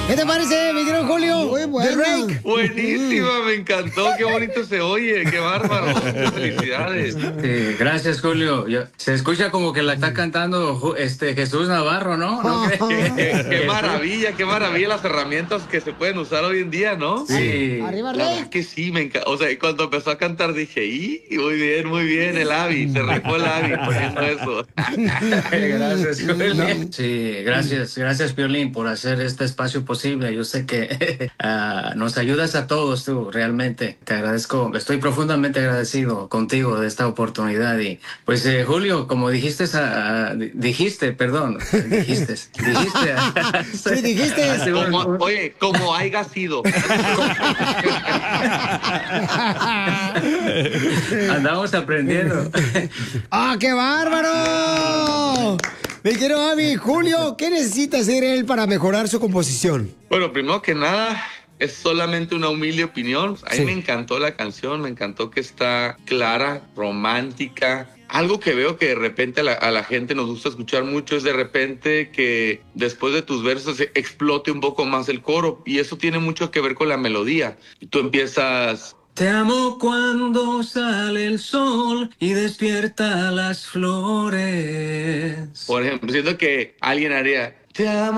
¿Qué te parece, mi querido Julio? Muy buena. The Rake. Buenísima, me encantó, qué bonito se oye, qué bárbaro. Felicidades. Sí, gracias, Julio. Se escucha como que la está cantando Jesús Navarro, ¿no? ¿No crees? Qué maravilla las herramientas que se pueden usar hoy en día, ¿no? Sí. Arriba, La Rake. verdad que sí, me encanta. O sea, cuando empezó a cantar dije, muy bien, el Avi, se rifó el Avi poniendo eso. Gracias, Piolín. Sí, gracias, Piolín, por hacer este espacio posible. Yo sé que nos ayudas a todos tú, realmente. Te agradezco, estoy profundamente agradecido contigo de esta oportunidad. Y pues, Julio, como dijiste, Sí, dijiste. Como haya sido. Andamos aprendiendo. ¡Ah, qué bárbaro! Mi querido Abby, Julio, ¿qué necesita hacer él para mejorar su composición? Bueno, primero que nada, es solamente una humilde opinión. A mí Sí. me encantó la canción, me encantó que está clara, romántica. Algo que veo que de repente a la gente nos gusta escuchar mucho es de repente que después de tus versos explote un poco más el coro. Y eso tiene mucho que ver con la melodía. Y tú empiezas... Te amo cuando sale el sol y despierta las flores. Por ejemplo, siento que alguien haría... Te amo